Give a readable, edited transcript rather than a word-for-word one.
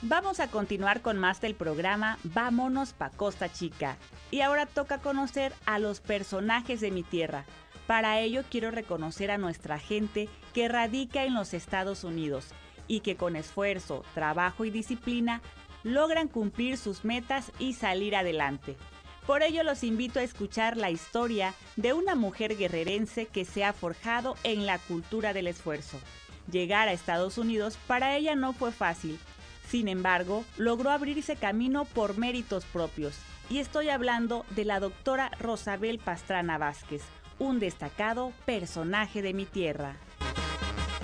Vamos a continuar con más del programa Vámonos pa' Costa Chica. Y ahora toca conocer a los personajes de mi tierra. Para ello quiero reconocer a nuestra gente que radica en los Estados Unidos y que con esfuerzo, trabajo y disciplina logran cumplir sus metas y salir adelante. Por ello los invito a escuchar la historia de una mujer guerrerense que se ha forjado en la cultura del esfuerzo. Llegar a Estados Unidos para ella no fue fácil. Sin embargo, logró abrirse camino por méritos propios. Y estoy hablando de la doctora Rosabel Pastrana Vázquez, un destacado personaje de mi tierra.